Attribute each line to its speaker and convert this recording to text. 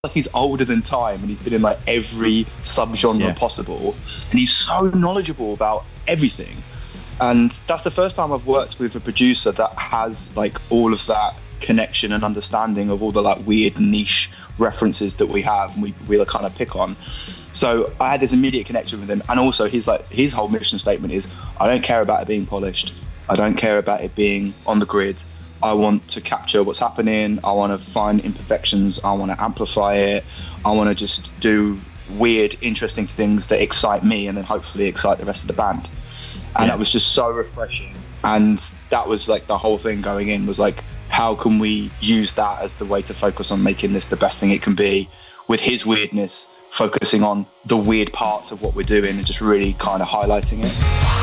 Speaker 1: like he's older than time, and he's been in like every subgenre possible, and he's so knowledgeable about everything. And that's the first time I've worked with a producer that has like all of that connection and understanding of all the like weird niche references that we have and we kind of pick on. So I had this immediate connection with him. And also his whole mission statement is, I don't care about it being polished. I don't care about it being on the grid. I want to capture what's happening. I want to find imperfections. I want to amplify it. I want to just do weird, interesting things that excite me and then hopefully excite the rest of the band. And that was just so refreshing. And that was like the whole thing going in was like, how can we use that as the way to focus on making this the best thing it can be, with his weirdness, focusing on the weird parts of what we're doing and just really kind of highlighting it.